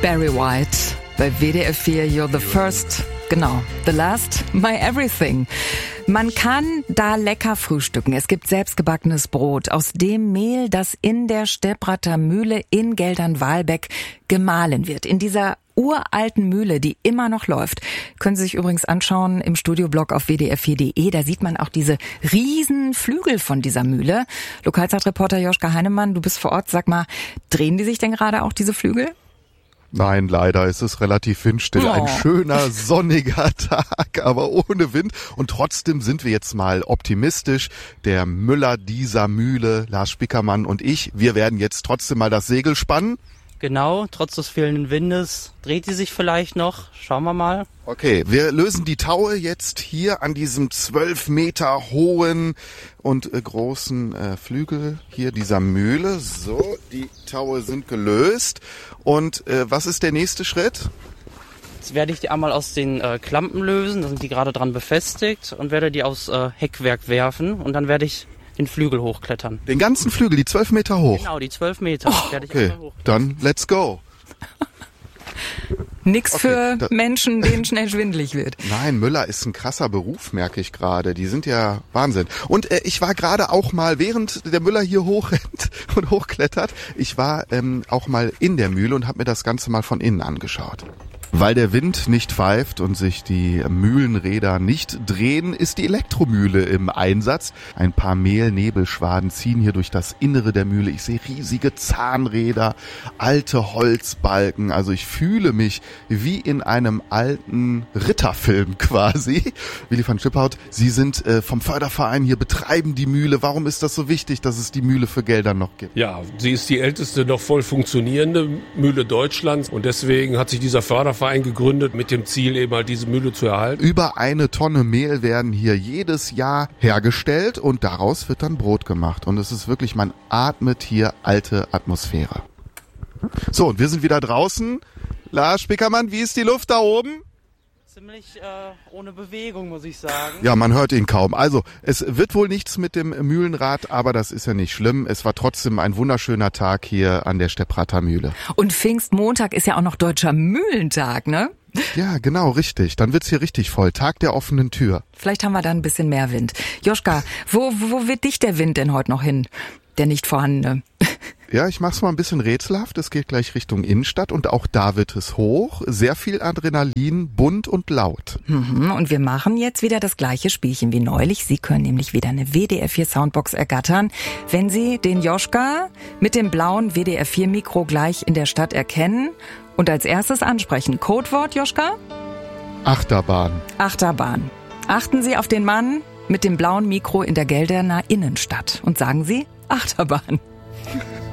Barry White bei WDR 4, You're the First, genau, The Last, My Everything. Man kann da lecker frühstücken. Es gibt selbstgebackenes Brot aus dem Mehl, das in der Stepprater Mühle in Geldern-Walbeck gemahlen wird. In dieser uralten Mühle, die immer noch läuft. Können Sie sich übrigens anschauen im Studioblog auf wdr4.de. Da sieht man auch diese riesen Flügel von dieser Mühle. Lokalzeitreporter Joschka Heinemann, du bist vor Ort. Sag mal, drehen die sich denn gerade auch, diese Flügel? Nein, leider ist es relativ windstill. Ein schöner, sonniger Tag, aber ohne Wind. Und trotzdem sind wir jetzt mal optimistisch. Der Müller dieser Mühle, Lars Spickermann und ich, wir werden jetzt trotzdem mal das Segel spannen. Genau, trotz des fehlenden Windes dreht die sich vielleicht noch. Schauen wir mal. Okay, wir lösen die Taue jetzt hier an diesem 12 Meter hohen und großen Flügel hier dieser Mühle. So, die Taue sind gelöst. Und was ist der nächste Schritt? Jetzt werde ich die einmal aus den Klampen lösen. Da sind die gerade dran befestigt und werde die aufs Heckwerk werfen. Und dann werde ich den Flügel hochklettern. Den ganzen Flügel, die 12 Meter hoch? Genau, die 12 Meter. Werde ich okay, dann let's go. Nix für Menschen, denen schnell schwindelig wird. Nein, Müller ist ein krasser Beruf, merke ich gerade. Die sind ja Wahnsinn. Und ich war gerade auch mal, während der Müller hier hochrennt und hochklettert, ich war auch mal in der Mühle und habe mir das Ganze mal von innen angeschaut. Weil der Wind nicht pfeift und sich die Mühlenräder nicht drehen, ist die Elektromühle im Einsatz. Ein paar Mehl-Nebelschwaden ziehen hier durch das Innere der Mühle. Ich sehe riesige Zahnräder, alte Holzbalken. Also ich fühle mich wie in einem alten Ritterfilm quasi. Willi van Schiphout, Sie sind vom Förderverein hier, betreiben die Mühle. Warum ist das so wichtig, dass es die Mühle für Geldern noch gibt? Ja, sie ist die älteste noch voll funktionierende Mühle Deutschlands und deswegen hat sich dieser Förderverein gegründet mit dem Ziel, eben halt diese Mühle zu erhalten. Über 1 Tonne Mehl werden hier jedes Jahr hergestellt und daraus wird dann Brot gemacht. Und es ist wirklich, man atmet hier alte Atmosphäre. So, und wir sind wieder draußen. Lars Spickermann, wie ist die Luft da oben? Ziemlich ohne Bewegung, muss ich sagen. Ja, man hört ihn kaum. Also, es wird wohl nichts mit dem Mühlenrad, aber das ist ja nicht schlimm. Es war trotzdem ein wunderschöner Tag hier an der Stepprater Mühle. Und Pfingstmontag ist ja auch noch Deutscher Mühlentag, ne? Ja, genau, richtig. Dann wird's hier richtig voll. Tag der offenen Tür. Vielleicht haben wir da ein bisschen mehr Wind. Joschka, wo wird dich der Wind denn heute noch hin? Der nicht vorhandene. Ja, ich mach's mal ein bisschen rätselhaft. Es geht gleich Richtung Innenstadt und auch da wird es hoch. Sehr viel Adrenalin, bunt und laut. Und wir machen jetzt wieder das gleiche Spielchen wie neulich. Sie können nämlich wieder eine WDR 4 Soundbox ergattern, wenn Sie den Joschka mit dem blauen WDR 4 Mikro gleich in der Stadt erkennen und als erstes ansprechen. Codewort, Joschka? Achterbahn. Achterbahn. Achten Sie auf den Mann mit dem blauen Mikro in der Gelderner Innenstadt und sagen Sie Achterbahn.